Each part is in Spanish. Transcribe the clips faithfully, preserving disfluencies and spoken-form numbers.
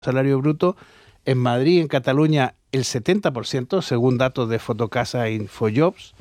salario bruto. En Madrid, en Cataluña, el setenta por ciento, según datos de Fotocasa e Infojobs.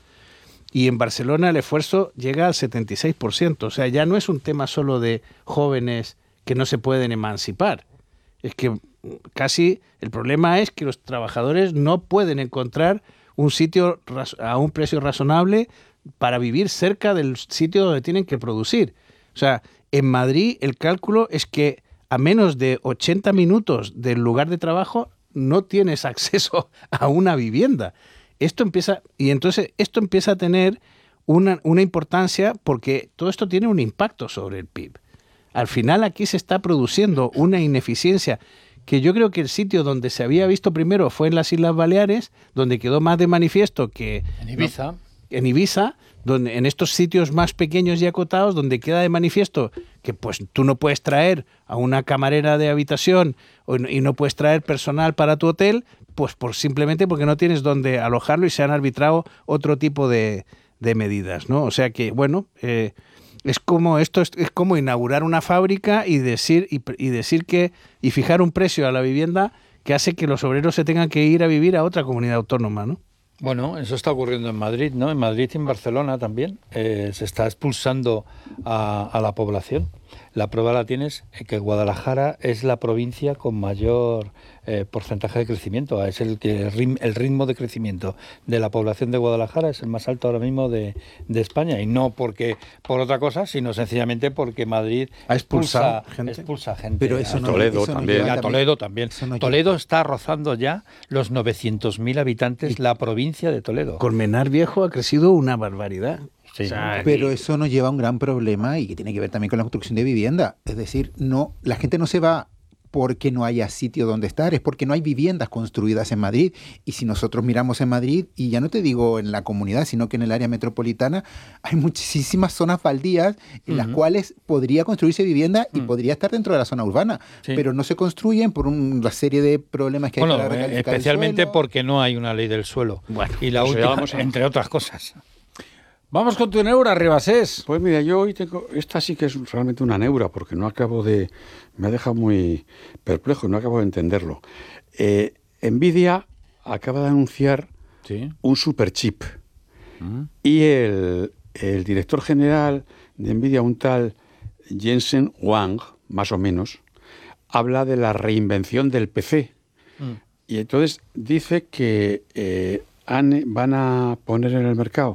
Y en Barcelona el esfuerzo llega al setenta y seis por ciento. O sea, ya no es un tema solo de jóvenes que no se pueden emancipar. Es que casi el problema es que los trabajadores no pueden encontrar un sitio a un precio razonable para vivir cerca del sitio donde tienen que producir. O sea, en Madrid el cálculo es que a menos de ochenta minutos del lugar de trabajo no tienes acceso a una vivienda. Esto empieza, y entonces esto empieza a tener una, una importancia porque todo esto tiene un impacto sobre el P I B. Al final aquí se está produciendo una ineficiencia que yo creo que el sitio donde se había visto primero fue en las Islas Baleares, donde quedó más de manifiesto que... En Ibiza. No, en Ibiza, donde en estos sitios más pequeños y acotados, donde queda de manifiesto que pues tú no puedes traer a una camarera de habitación o, y no puedes traer personal para tu hotel, pues por simplemente porque no tienes dónde alojarlo y se han arbitrado otro tipo de, de medidas, ¿no? O sea que, bueno, eh, es como esto es, es como inaugurar una fábrica y decir y, y decir que y fijar un precio a la vivienda que hace que los obreros se tengan que ir a vivir a otra comunidad autónoma, ¿no? Bueno, eso está ocurriendo en Madrid, ¿no? En Madrid y en Barcelona también eh, se está expulsando a, a la población. La prueba la tienes que Guadalajara es la provincia con mayor eh, porcentaje de crecimiento. Es el que el ritmo de crecimiento de la población de Guadalajara es el más alto ahora mismo de, de España. Y no porque por otra cosa, sino sencillamente porque Madrid ha expulsado expulsa gente. Expulsa gente. Pero eso a no, Toledo eso no también. lleva A Toledo también. No Toledo está rozando ya los novecientos mil habitantes, la provincia de Toledo. Colmenar Viejo ha crecido una barbaridad. Sí. O sea, pero eso nos lleva a un gran problema y que tiene que ver también con la construcción de vivienda. Es decir, no, la gente no se va porque no haya sitio donde estar, es porque no hay viviendas construidas en Madrid. Y si nosotros miramos en Madrid, y ya no te digo en la comunidad, sino que en el área metropolitana, hay muchísimas zonas baldías en uh-huh. las cuales podría construirse vivienda y uh-huh. podría estar dentro de la zona urbana, sí. pero no se construyen por una serie de problemas que bueno, hay para recalificar especialmente el suelo. Porque no hay una ley del suelo. Bueno, y la pues última, vamos a... entre otras cosas. Vamos con tu neura, Ribasés. Pues mira, yo hoy tengo... Esta sí que es realmente una neura, porque no acabo de... Me ha dejado muy perplejo, no acabo de entenderlo. Eh, Nvidia acaba de anunciar ¿Sí? un superchip. ¿Mm? Y el, el director general de Nvidia, un tal Jensen Huang, más o menos, habla de la reinvención del P C. ¿Mm? Y entonces dice que eh, han, van a poner en el mercado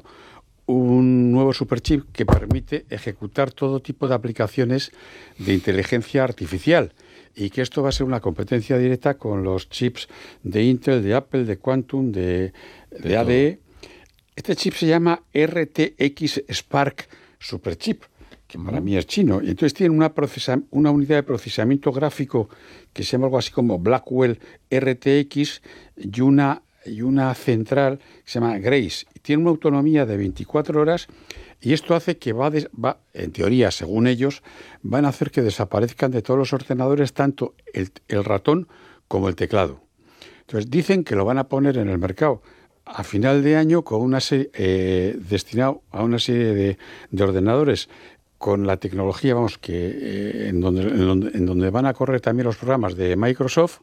un nuevo superchip que permite ejecutar todo tipo de aplicaciones de inteligencia artificial y que esto va a ser una competencia directa con los chips de Intel, de Apple, de Quantum, de, de, de A D E. Este chip se llama R T X Spark Superchip, que para mí es chino, y entonces tiene una, procesa, una unidad de procesamiento gráfico que se llama algo así como Blackwell R T X y una y una central que se llama Grace. Tiene una autonomía de veinticuatro horas y esto hace que va, des, va, en teoría, según ellos, van a hacer que desaparezcan de todos los ordenadores tanto el, el ratón como el teclado. Entonces dicen que lo van a poner en el mercado a final de año con una serie, eh, destinado a una serie de, de ordenadores con la tecnología, vamos, que eh, en, donde, en, donde, en donde van a correr también los programas de Microsoft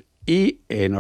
y en,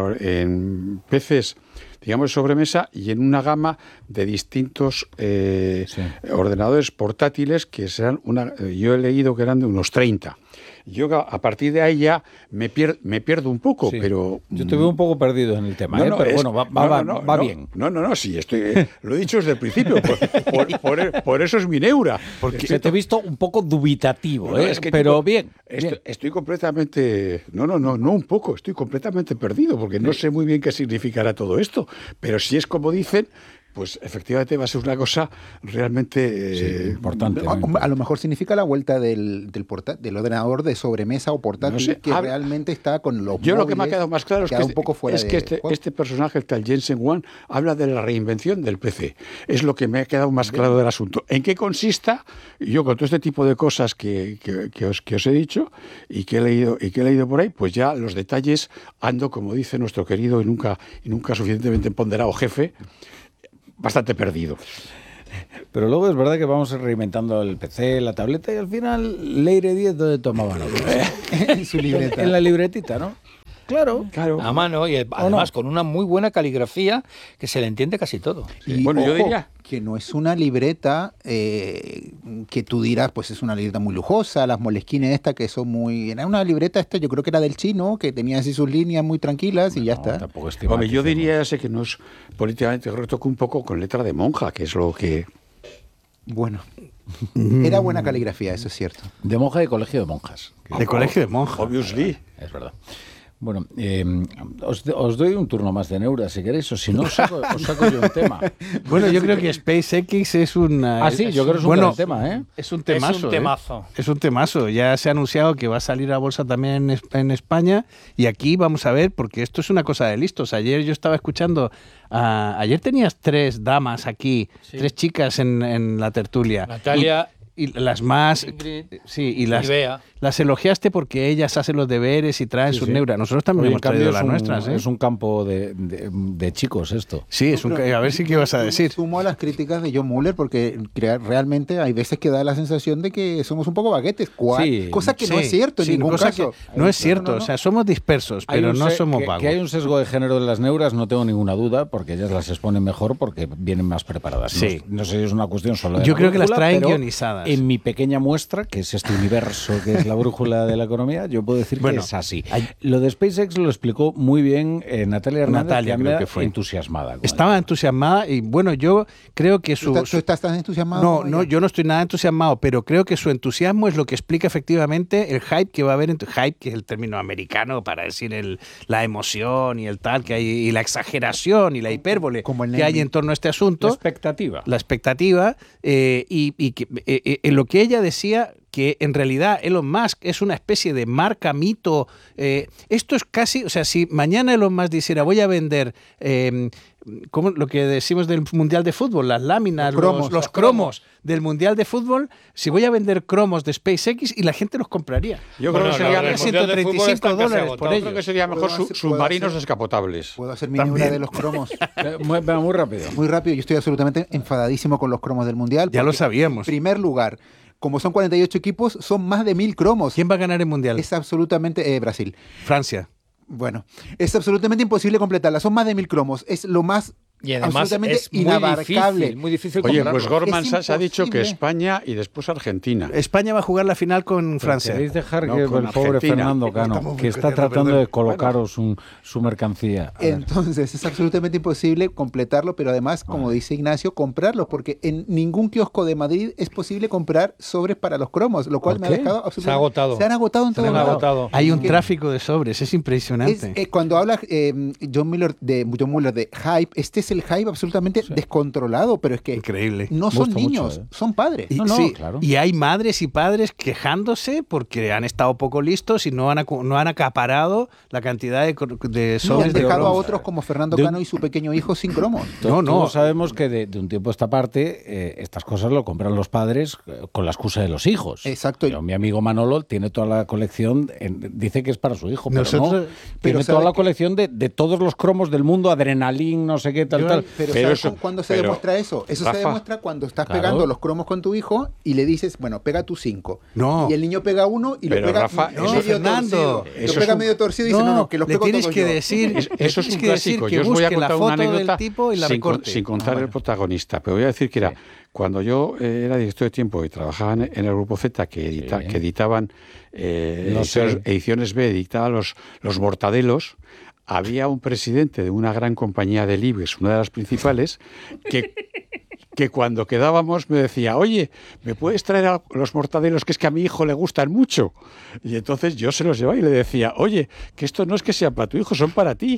en P Cs, digamos, de sobremesa y en una gama de distintos eh, sí. ordenadores portátiles que serán una... Yo he leído que eran de unos treinta. Yo a partir de ahí ya me, pier, me pierdo un poco, sí. pero... Yo te veo un poco perdido en el tema, no, ¿eh? no, pero es, bueno, va, va, no, no, va no, bien. No, no, no, sí, estoy, eh, lo he dicho desde el principio, por, por, por, por eso es mi neura. Porque se te he visto un poco dubitativo, no, ¿eh? Es que pero tipo, bien, estoy, bien. Estoy completamente... No, no, no, no un poco, estoy completamente perdido, porque no sé muy bien qué significará todo esto, pero si es como dicen... Pues efectivamente va a ser una cosa realmente eh, sí, importante. A, a lo mejor significa la vuelta del, del, porta, del ordenador de sobremesa o portátil no sé, que a, realmente está con los Yo lo que me ha quedado más claro es que, un poco fuera es que este, este personaje, el tal Jensen Huang, habla de la reinvención del P C. Es lo que me ha quedado más claro del asunto. ¿En qué consista? Yo con todo este tipo de cosas que, que, que, os, que os he dicho y que he leído y que he leído por ahí, pues ya los detalles ando, como dice nuestro querido y nunca, y nunca suficientemente ponderado jefe, bastante perdido. Pero luego es verdad que vamos reinventando el P C, la tableta y al final Leire diez donde tomaba nota. En su libreta. En la libretita, ¿no? Claro. Claro. A mano, y además con una muy buena caligrafía que se le entiende casi todo. Y Bueno, yo ojo, diría- que no es una libreta eh, que tú dirás, pues es una libreta muy lujosa, las Moleskine esta que son muy... Era una libreta esta, yo creo que era del chino, que tenía así sus líneas muy tranquilas y ya No, está. tampoco Hombre, yo estigmaticemos. diría ese que no es políticamente correcto, que un poco con letra de monja, que es lo que... Bueno, era buena caligrafía, eso es cierto. De monja y colegio de monjas. De colegio de monjas. Obviously. Es verdad. Bueno, eh, os, os doy un turno más de neura si queréis, o si no, os saco, os saco yo un tema. Bueno, yo creo que SpaceX es una... Ah, sí, yo creo que es un bueno, gran tema, ¿eh? Es un temazo. Es un ¿eh? temazo. Es un temazo. Ya se ha anunciado que va a salir a bolsa también en, Es- en España. Y aquí vamos a ver, porque esto es una cosa de listos. Ayer yo estaba escuchando. a- ayer tenías tres damas aquí, Sí. tres chicas en, en la tertulia. Natalia, Y, y las más. Ingrid, Sí, y las, y Bea. las elogiaste porque ellas hacen los deberes y traen Sí, sus sí. neuras. Nosotros también Oye, en hemos traído cambio, las es un, nuestras. ¿eh? es un campo de, de- de chicos esto. Sí, es un, a ver si qué vas a decir. Sumo a las críticas de John Mueller porque crea- realmente hay veces que da la sensación de que somos un poco baguetes, cua- Sí, cosa que no Sí, es cierto en sí, ningún cosa caso. que no es cierto. No, no, no. O sea, somos dispersos, Hay pero un no se- somos que, vagos. que hay un sesgo de género de las neuras, no tengo ninguna duda, porque ellas las exponen mejor porque vienen más preparadas. Sí. No, no sé si es una cuestión solo de Yo la creo que las brújula, traen pero guionizadas. En mi pequeña muestra, que es este universo que es la brújula de la economía, yo puedo decir Bueno, que es así. hay- Lo de SpaceX lo explicó muy bien eh, Natalia Hernández, Natalia, que creo anda que fue. entusiasmada. con Estaba entusiasmada y bueno, yo creo que ¿Tú su... estás, tú su- estás tan entusiasmado? no, como no, ella? yo no estoy nada entusiasmado, pero creo que su entusiasmo es lo que explica efectivamente el hype que va a haber. En, hype, que es el término americano para decir el, la emoción y el tal, que hay, y la exageración y la hipérbole como el que hay naming. en torno a este la asunto. expectativa. La expectativa eh, y, y que, eh, eh, en lo que ella decía que en realidad Elon Musk es una especie de marca mito. eh, esto es casi, o sea, si mañana Elon Musk dijera voy a vender eh, ¿cómo? Lo que decimos del Mundial de Fútbol, las láminas, Los los, cromos. los cromos del Mundial de Fútbol, si voy a vender cromos de SpaceX y la gente los compraría. Yo Bueno, creo que la sería, del mejor- Mundial de Fútbol está casi dólares agotado. por yo ellos. creo que sería mejor ¿Puedo su- hacer- puedo submarinos hacer- descapotables. ¿Puedo hacer mi neura de los cromos? Eh, Muy, venga, muy rápido. Muy rápido, yo estoy absolutamente enfadadísimo con los cromos del Mundial. Ya lo porque, sabíamos. En primer lugar, como son cuarenta y ocho equipos, son más de mil cromos. ¿Quién va a ganar el Mundial? Es absolutamente... eh, Brasil. Francia. Bueno, es absolutamente imposible completarla. Son más de mil cromos. Es lo más Y además absolutamente es muy inabarcable. difícil, muy difícil Oye, comprarlo. pues Gorman Es Sachs ha dicho que imposible. España y después Argentina. España va a jugar la final con Francia. ¿Queréis dejar No, que con el pobre Argentina. Fernando Cano, Estamos muy que está contento, tratando perdón. de colocaros un- su mercancía? A ver. Entonces es absolutamente imposible completarlo, pero además, como dice Ignacio, comprarlos, porque en ningún kiosco de Madrid es posible comprar sobres para los cromos, lo cual ¿Por me ha qué? dejado absolutamente... Se ha agotado. Se han agotado en Se todo han lado. agotado. Hay un Que- tráfico de sobres, es Es, impresionante. eh, cuando habla eh, John Mueller de John Mueller de hype, este es el hype absolutamente descontrolado, pero es que Increíble. no son Gusta niños, mucho, ¿eh? son padres. Y, No, no, sí, claro. y hay madres y padres quejándose porque han estado poco listos y no han, acu- no han acaparado la cantidad de, cro- de No, sobres han de dejado a cromos. otros como Fernando De un- Cano y su pequeño hijo sin cromos. No, no. Todos sabemos que de, de un tiempo a esta parte eh, estas cosas lo compran los padres eh, con la excusa de los hijos. Exacto. Yo, mi amigo Manolo tiene toda la colección, en- dice que es para su hijo, pero Nosotros- no. pero Tiene ¿sabe toda la qué? colección de, de todos los cromos del mundo, adrenalín, no sé qué, tal, Yo- tal. Pero, Pero ¿sabes eso- cu- cuándo se pero, demuestra eso? Eso Rafa, se demuestra cuando estás claro. pegando los cromos con tu hijo y le dices, bueno, pega tus cinco. No. Y el niño pega uno y lo Pero, pega Rafa, medio eso- Fernando, torcido. eso Lo es pega un- medio torcido y dice, no, no, que los le pego tienes todos que yo. decir, Es- le eso es tienes un que decir clásico. que Yo os voy a busque la contar foto una anécdota del tipo y la sin, con- recorte. sin contar Ah, el bueno. protagonista, pero voy a decir que era Sí. cuando yo eh, era director de tiempo y trabajaba en, en el Grupo Z, que, edita- Sí. que editaban eh, Lo sé. ediciones, ediciones B, editaban los, los Mortadelos. Había un presidente de una gran compañía del IBEX, una de las principales, que, que cuando quedábamos me decía, oye, ¿me puedes traer a los mortadelos que es que a mi hijo le gustan mucho? Y entonces yo se los llevaba y le decía, oye, que esto no es que sean para tu hijo, son para ti.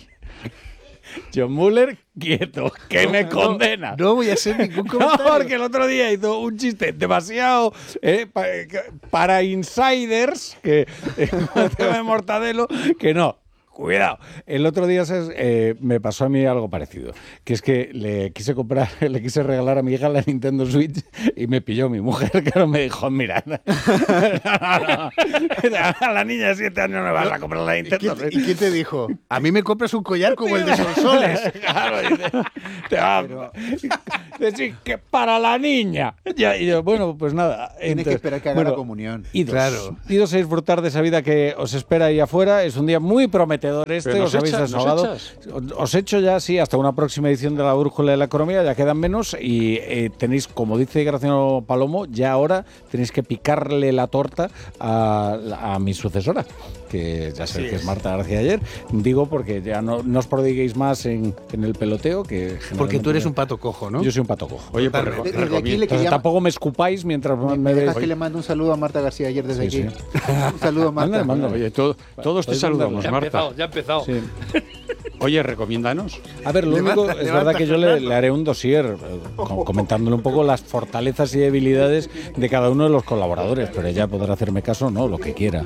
John Mueller, quieto, que me condena. No voy a hacer ningún No, comentario. porque el otro día hizo un chiste demasiado eh, pa- para insiders, que eh, con el tema de Mortadelo, que no. Cuidado. El otro día ¿sabes? Eh, me pasó a mí algo parecido, que es que le quise comprar, le quise regalar a mi hija la Nintendo Switch y me pilló mi mujer, que no me dijo, mira, no, no, no, a la niña de siete años no me vas a comprar la ¿Y Nintendo quién, Switch. y quién te dijo? A mí me compras un collar como el de Sonsoles. Claro, dice, te va a decir que para la niña. Ya, y yo, bueno, pues nada. Tienes que entonces, esperar que haga bueno, la comunión. Idos, Claro. idos a disfrutar de esa vida que os espera ahí afuera. Es un día muy prometedor prometedor este, Pero os nos habéis echas, nos desahogado. echas. Os he hecho ya, sí, hasta una próxima edición de la Brújula de la Economía, ya quedan menos y eh, tenéis, como dice Graciano Palomo, ya ahora tenéis que picarle la torta a, a mi sucesora, que ya sé Así que es es. Marta García Ayer. Digo porque ya no, no os prodiguéis más en, en el peloteo, que Porque tú eres generalmente- un pato cojo, ¿no? Yo soy un pato cojo. Oye, pues Totalmente. reco- Desde aquí le recomiendo- Entonces, quería- tampoco me escupáis mientras me, ¿Me dejas veis. que le mando un saludo a Marta García ayer desde Sí, aquí? Un saludo a Marta. Manda, manda. Oye, todo- todos te Podéis saludamos, Ya ha Marta. empezado, ya ha empezado. Sí. Oye, recomiéndanos. A ver, lo Levanta, único, es levanta, verdad que yo le, Fernando. le haré un dossier eh, co- comentándole un poco las fortalezas y debilidades de cada uno de los colaboradores, pero ella podrá hacerme caso, no, lo que quiera.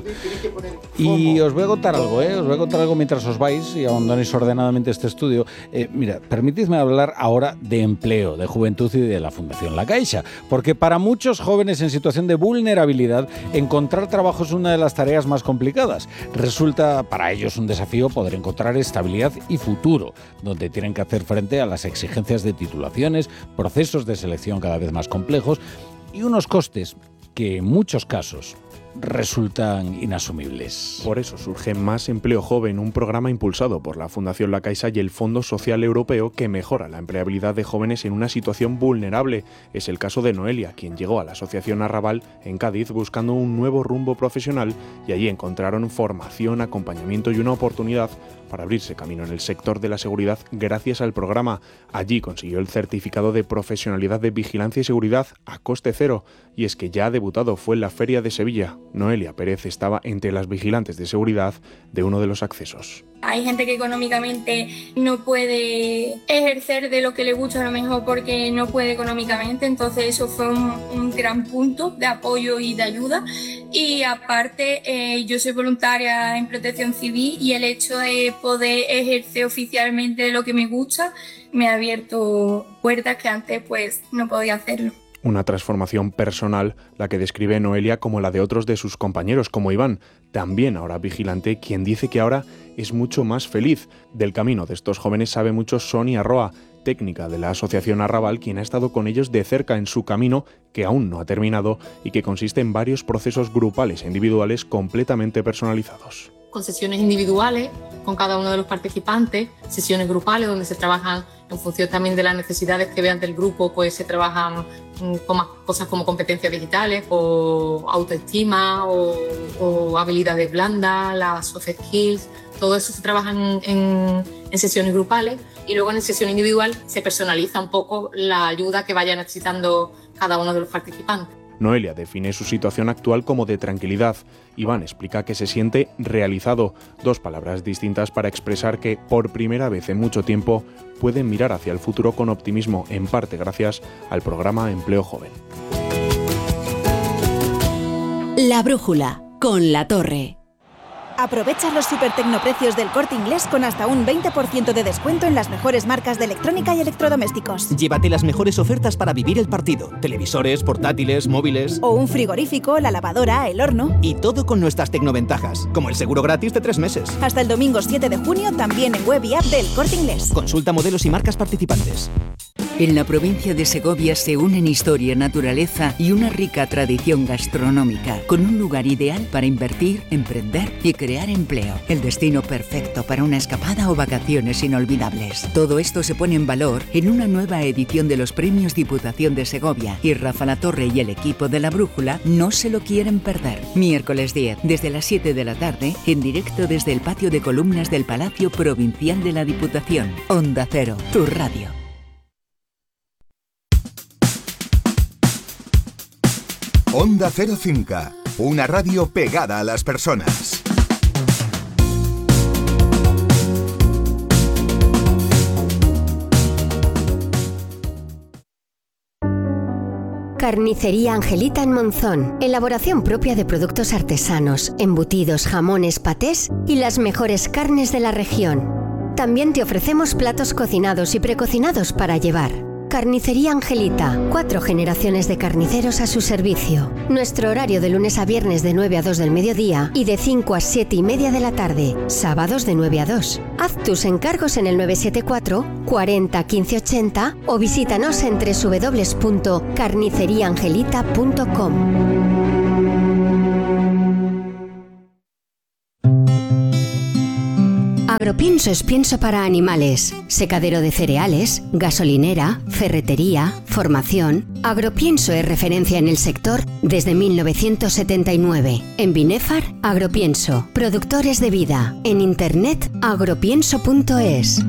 Y os voy a contar algo, ¿eh? Os voy a contar algo mientras os vais y abandonéis ordenadamente este estudio. Eh, mira, permitidme hablar ahora de empleo, de juventud y de la Fundación La Caixa, porque para muchos jóvenes en situación de vulnerabilidad, encontrar trabajo es una de las tareas más complicadas. Resulta para ellos un desafío poder encontrar estabilidad y futuro, donde tienen que hacer frente a las exigencias de titulaciones, procesos de selección cada vez más complejos y unos costes que en muchos casos resultan inasumibles. Por eso surge Más Empleo Joven, un programa impulsado por la Fundación La Caixa y el Fondo Social Europeo que mejora la empleabilidad de jóvenes en una situación vulnerable. Es el caso de Noelia, quien llegó a la Asociación Arrabal en Cádiz buscando un nuevo rumbo profesional y allí encontraron formación, acompañamiento y una oportunidad para abrirse camino en el sector de la seguridad gracias al programa. Allí consiguió el certificado de profesionalidad de vigilancia y seguridad a coste cero. Y es que ya ha debutado, fue en la Feria de Sevilla. Noelia Pérez estaba entre las vigilantes de seguridad de uno de los accesos. Hay gente que económicamente no puede ejercer de lo que le gusta a lo mejor porque no puede económicamente, entonces eso fue un, un gran punto de apoyo y de ayuda. Y aparte eh, yo soy voluntaria en Protección Civil y el hecho de poder ejercer oficialmente lo que me gusta me ha abierto puertas que antes pues no podía hacerlo. Una transformación personal, la que describe Noelia como la de otros de sus compañeros, como Iván, también ahora vigilante, quien dice que ahora es mucho más feliz. Del camino de estos jóvenes sabe mucho Sonia Roa, técnica de la Asociación Arrabal, quien ha estado con ellos de cerca en su camino, que aún no ha terminado y que consiste en varios procesos grupales e individuales completamente personalizados. Con sesiones individuales con cada uno de los participantes, sesiones grupales donde se trabajan en función también de las necesidades que vean del grupo, pues se trabajan mm, con más cosas como competencias digitales o autoestima o, o habilidades blandas, las soft skills, todo eso se trabaja en, en, en sesiones grupales y luego en sesión individual se personaliza un poco la ayuda que vaya necesitando cada uno de los participantes. Noelia define su situación actual como de tranquilidad. Iván explica que se siente realizado, dos palabras distintas para expresar que, por primera vez en mucho tiempo, pueden mirar hacia el futuro con optimismo, en parte gracias al programa Empleo Joven. La Brújula, con La Torre. Aprovecha los super tecnoprecios del Corte Inglés con hasta un veinte por ciento de descuento en las mejores marcas de electrónica y electrodomésticos. Llévate las mejores ofertas para vivir el partido. Televisores, portátiles, móviles... O un frigorífico, la lavadora, el horno... Y todo con nuestras tecnoventajas, como el seguro gratis de tres meses. Hasta el domingo siete de junio también en web y app del Corte Inglés. Consulta modelos y marcas participantes. En la provincia de Segovia se unen historia, naturaleza y una rica tradición gastronómica, con un lugar ideal para invertir, emprender y crear empleo. El destino perfecto para una escapada o vacaciones inolvidables. Todo esto se pone en valor en una nueva edición de los Premios Diputación de Segovia y Rafa Latorre y el equipo de La Brújula no se lo quieren perder. Miércoles diez, desde las siete de la tarde, en directo desde el patio de columnas del Palacio Provincial de la Diputación. Onda Cero, tu radio. Onda Cero Cinca, una radio pegada a las personas. Carnicería Angelita en Monzón. Elaboración propia de productos artesanos, embutidos, jamones, patés y las mejores carnes de la región. También te ofrecemos platos cocinados y precocinados para llevar. Carnicería Angelita. Cuatro generaciones de carniceros a su servicio. Nuestro horario de lunes a viernes de nueve a dos del mediodía y de cinco a siete y media de la tarde. Sábados de nueve a dos. Haz tus encargos en el nueve siete cuatro, cuarenta, quince ochenta o visítanos en doble u doble u doble u punto carnicería angelita punto com. Agropienso es pienso para animales, secadero de cereales, gasolinera, ferretería, formación. Agropienso es referencia en el sector desde mil novecientos setenta y nueve. En Binefar, Agropienso, productores de vida. En internet, agropienso punto es.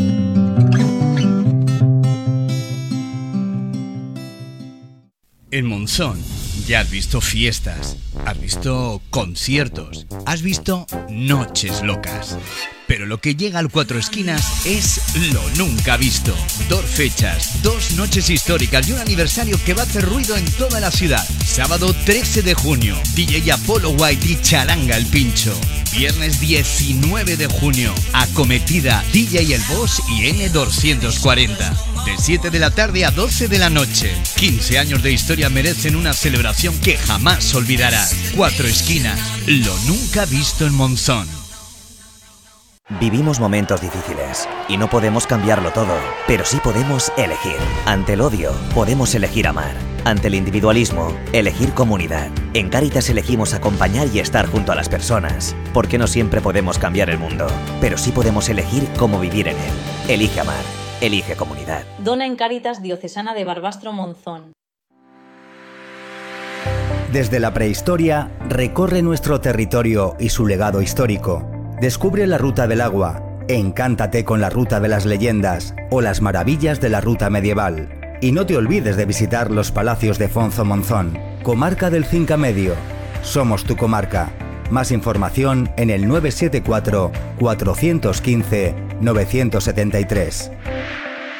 En Monzón ya has visto fiestas, has visto conciertos, has visto noches locas. Pero lo que llega al Cuatro Esquinas es lo nunca visto. Dos fechas, dos noches históricas y un aniversario que va a hacer ruido en toda la ciudad. Sábado trece de junio, D J Apollo White y Charanga el Pincho. Viernes diecinueve de junio, Acometida, D J El Boss y N doscientos cuarenta. De siete de la tarde a doce de la noche. quince años de historia merecen una celebración que jamás olvidarás. Cuatro Esquinas, lo nunca visto en Monzón. Vivimos momentos difíciles y no podemos cambiarlo todo, pero sí podemos elegir. Ante el odio, podemos elegir amar. Ante el individualismo, elegir comunidad. En Cáritas elegimos acompañar y estar junto a las personas, porque no siempre podemos cambiar el mundo, pero sí podemos elegir cómo vivir en él. Elige amar, elige comunidad. Dona en Cáritas Diocesana de Barbastro Monzón. Desde la prehistoria, recorre nuestro territorio y su legado histórico. Descubre la ruta del agua, encántate con la ruta de las leyendas o las maravillas de la ruta medieval. Y no te olvides de visitar los palacios de Fonzo Monzón, comarca del Cinca Medio. Somos tu comarca. Más información en el nueve siete cuatro, cuatro uno cinco, nueve siete tres.